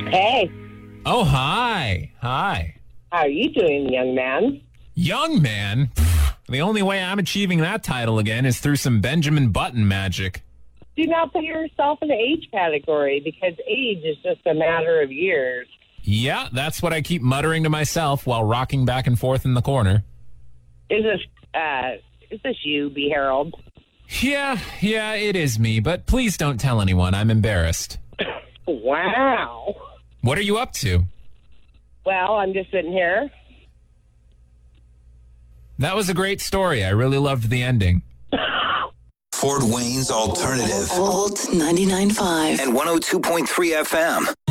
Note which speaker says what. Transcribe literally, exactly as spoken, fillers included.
Speaker 1: Hey.
Speaker 2: Oh, hi. Hi.
Speaker 1: How are you doing, young man?
Speaker 2: Young man? The only way I'm achieving that title again is through some Benjamin Button magic.
Speaker 1: Do not put yourself in the age category because age is just a matter of years.
Speaker 2: Yeah, that's what I keep muttering to myself while rocking back and forth in the corner.
Speaker 1: Is this, uh, is this you, B. Harold?
Speaker 2: Yeah, yeah, it is me, but please don't tell anyone. I'm embarrassed.
Speaker 1: Wow.
Speaker 2: What are you up to?
Speaker 1: Well, I'm just sitting here.
Speaker 2: That was a great story. I really loved the ending.
Speaker 3: Fort Wayne's Alternative.
Speaker 4: Alt ninety-nine point five
Speaker 3: And one oh two point three F M.